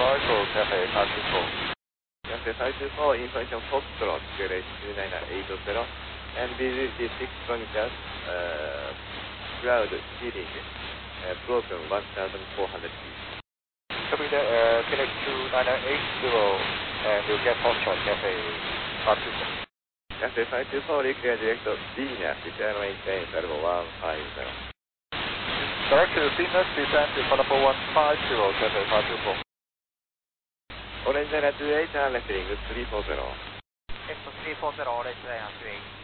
Echo Cafe 524. Cafe 524, information Foxtrot, QLH29880, and VGT 6 kilometers, cloud seeding, broken 1,400 feet. Copy that, Phoenix 29980, and you'll get Foxtrot Cafe 524. Cafe 524, require direct Venus, return maintain level 150. Direct to Venus, descend to Pineapple 150, Cafe 524. Orange Line 28, left ring 340. X 340, Orange Line 28.